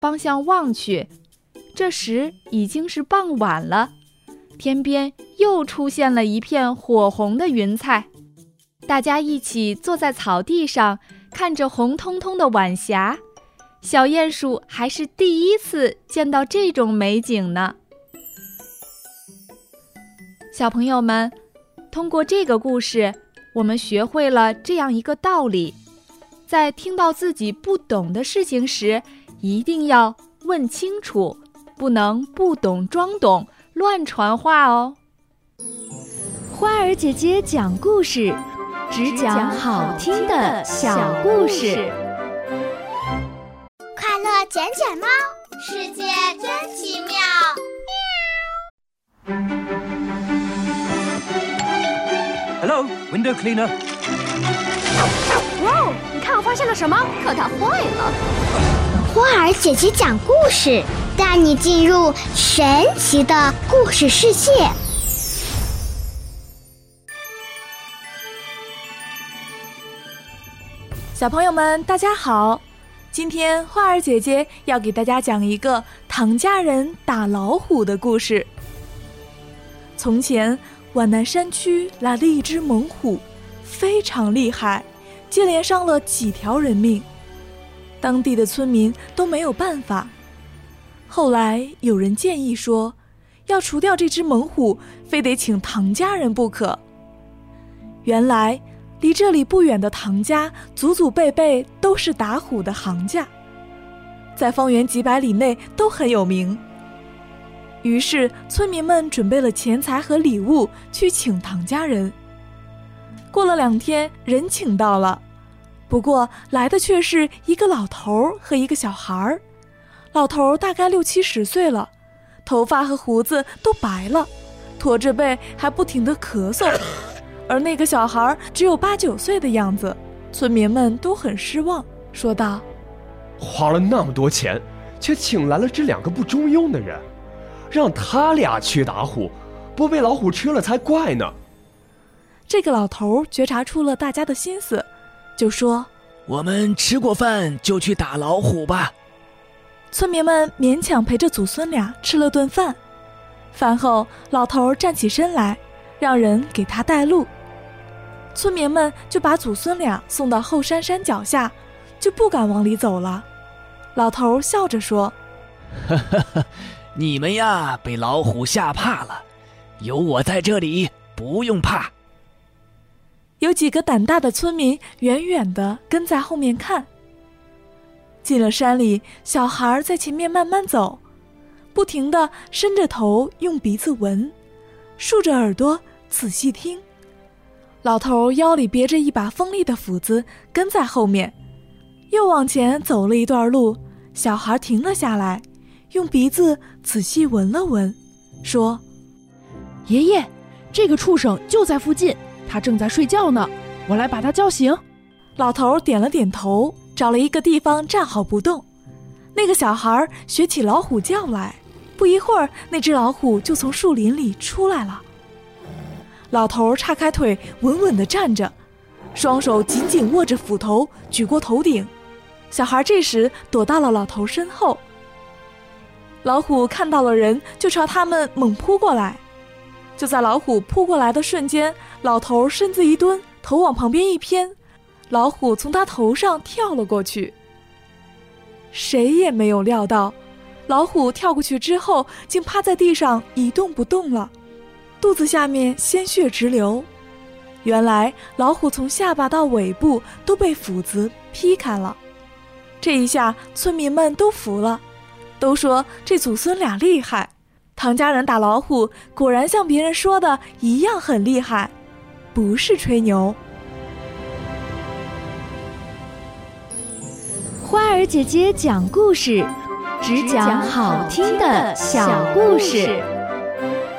方向望去，这时已经是傍晚了，天边又出现了一片火红的云彩。大家一起坐在草地上，看着红彤彤的晚霞。小鼹鼠还是第一次见到这种美景呢。小朋友们，通过这个故事，我们学会了这样一个道理：在听到自己不懂的事情时，一定要问清楚，不能不懂装懂，乱传话哦。 花儿姐姐讲故事，只讲好听的小故事。 快乐捡捡猫，世界真奇妙。 Hello, window cleaner. 哇哦，你看我发现了什么？可它坏了。 花儿姐姐讲故事，带你进入神奇的故事世界。 小朋友们，大家好！今天花儿姐姐要给大家讲一个唐家人打老虎的故事。从前，皖南山区来了一只猛虎，非常厉害，接连伤了几条人命，当地的村民都没有办法。后来有人建议说，要除掉这只猛虎，非得请唐家人不可。原来离这里不远的唐家，祖祖辈辈都是打虎的行家，在方圆几百里内都很有名。于是村民们准备了钱财和礼物去请唐家人。过了2天，人请到了，不过来的却是一个老头和一个小孩。老头大概60、70岁了，头发和胡子都白了，驼着背还不停地咳嗽。而那个小孩只有8、9岁的样子，村民们都很失望，说道： 花了那么多钱，却请来了这2个不中用的人，让他俩去打虎，不被老虎吃了才怪呢。 这个老头觉察出了大家的心思，就说： 我们吃过饭就去打老虎吧。 村民们勉强陪着祖孙俩吃了顿饭。饭后，老头站起身来，让人给他带路。村民们就把祖孙俩送到后山山脚下，就不敢往里走了。老头笑着说： 你们呀，被老虎吓怕了，有我在这里，不用怕。 有几个胆大的村民远远地跟在后面看。进了山里，小孩在前面慢慢走，不停地伸着头用鼻子闻，竖着耳朵仔细听。老头腰里别着一把锋利的斧子，跟在后面。又往前走了一段路，小孩停了下来，用鼻子仔细闻了闻，说： 爷爷，这个畜生就在附近，他正在睡觉呢，我来把他叫醒。 老头点了点头，找了一个地方站好不动。那个小孩学起老虎叫来，不一会儿，那只老虎就从树林里出来了。老头叉开腿，稳稳地站着，双手紧紧握着斧头，举过头顶。小孩这时躲到了老头身后。老虎看到了人，就朝他们猛扑过来。就在老虎扑过来的瞬间，老头身子一蹲，头往旁边一偏，老虎从他头上跳了过去。谁也没有料到，老虎跳过去之后，竟趴在地上一动不动了，肚子下面鲜血直流。原来老虎从下巴到尾部都被斧子劈开了。这一下村民们都服了，都说这祖孙俩厉害，唐家人打老虎果然像别人说的一样很厉害，不是吹牛。 花儿姐姐讲故事，只讲好听的小故事。